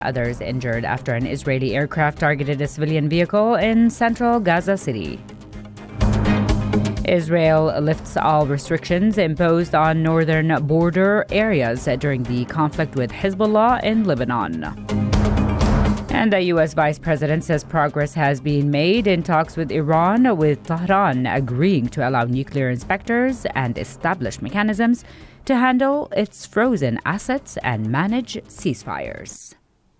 Others injured after an Israeli aircraft targeted a civilian vehicle in central Gaza City. Israel lifts all restrictions imposed on northern border areas during the conflict with Hezbollah in Lebanon. And the U.S. Vice President says progress has been made in talks with Iran, with Tehran agreeing to allow nuclear inspectors and establish mechanisms to handle its frozen assets and manage ceasefires.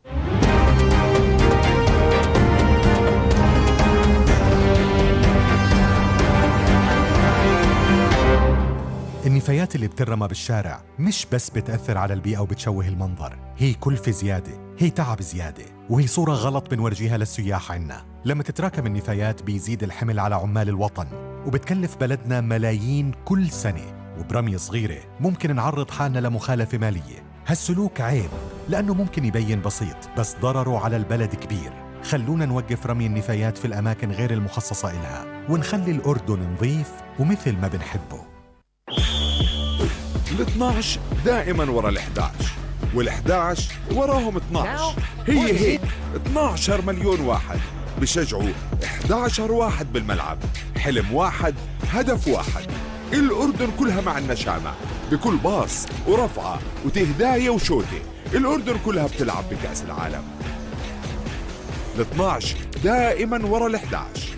النفايات اللي بترمى بالشارع مش بس بتأثر على البيئة وبتشوه المنظر، هي كلفة زيادة، هي تعب زيادة، وهي صورة غلط بنورجيها للسياح عنا. لما تتراكم النفايات بيزيد الحمل على عمال الوطن، وبتكلف بلدنا ملايين كل سنة، وبرمية صغيرة ممكن نعرض حالنا لمخالفة مالية. هالسلوك عيب لأنه ممكن يبين بسيط بس ضرره على البلد كبير. خلونا نوقف رمي النفايات في الأماكن غير المخصصة إلها، ونخلي الأردن نظيف ومثل ما بنحبه. ال12 دائما ورا ال11 وال11 وراهم 12. هي هيك 12 مليون واحد بشجعوا 11 واحد بالملعب. حلم واحد، هدف واحد. الأردن كلها مع النشامة بكل باص ورفعة وتهداية وشوتة. الأردن كلها بتلعب بكأس العالم. ال12 دائما ورا ال11.